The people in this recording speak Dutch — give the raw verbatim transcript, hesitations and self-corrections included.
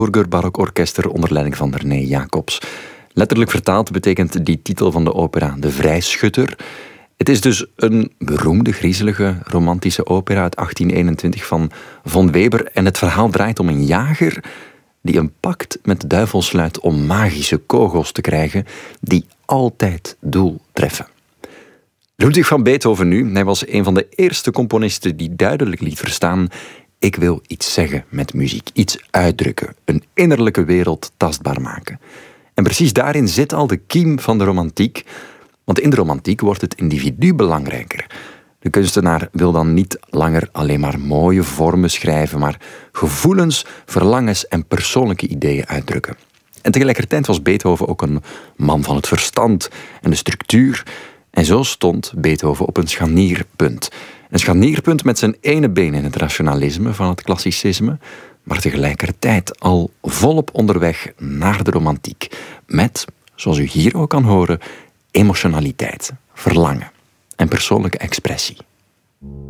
Burger Barokorkester onder leiding van René Jacobs. Letterlijk vertaald betekent die titel van de opera De Vrijschutter. Het is dus een beroemde, griezelige, romantische opera uit achttien eenentwintig van Von Weber. En het verhaal draait om een jager die een pact met de duivel sluit om magische kogels te krijgen die altijd doel treffen. Ludwig van Beethoven nu, hij was een van de eerste componisten die duidelijk liet verstaan: ik wil iets zeggen met muziek, iets uitdrukken, een innerlijke wereld tastbaar maken. En precies daarin zit al de kiem van de romantiek, want in de romantiek wordt het individu belangrijker. De kunstenaar wil dan niet langer alleen maar mooie vormen schrijven, maar gevoelens, verlangens en persoonlijke ideeën uitdrukken. En tegelijkertijd was Beethoven ook een man van het verstand en de structuur. En zo stond Beethoven op een scharnierpunt. Een scharnierpunt met zijn ene been in het rationalisme van het klassicisme, maar tegelijkertijd al volop onderweg naar de romantiek. Met, zoals u hier ook kan horen, emotionaliteit, verlangen en persoonlijke expressie.